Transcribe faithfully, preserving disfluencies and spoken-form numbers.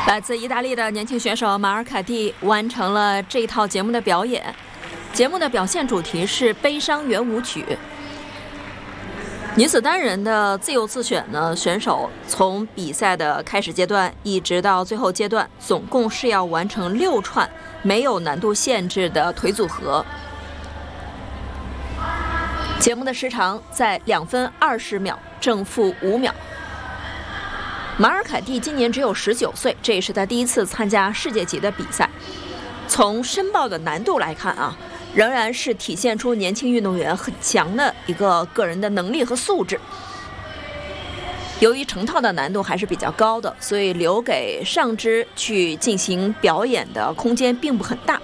来自意大利的年轻选手马尔卡蒂完成了这套节目的表演。节目的表现主题是悲伤圆舞曲。女子单人的自由自选呢，选手从比赛的开始阶段一直到最后阶段，总共是要完成六串没有难度限制的腿组合。节目的时长在两分二十秒，正负五秒。马尔凯蒂今年只有十九岁，这也是他第一次参加世界级的比赛。从申报的难度来看啊，仍然是体现出年轻运动员很强的一个个人的能力和素质。由于成套的难度还是比较高的，所以留给上肢去进行表演的空间并不很大。